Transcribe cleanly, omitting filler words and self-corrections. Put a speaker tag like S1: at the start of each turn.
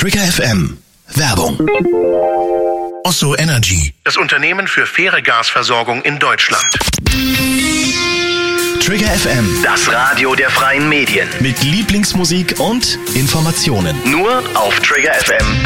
S1: Trigger FM. Werbung. Osso Energy, das Unternehmen für faire Gasversorgung in Deutschland. Trigger FM,
S2: das Radio der freien Medien.
S1: mit Lieblingsmusik und Informationen.
S2: Nur auf triggerfm.de.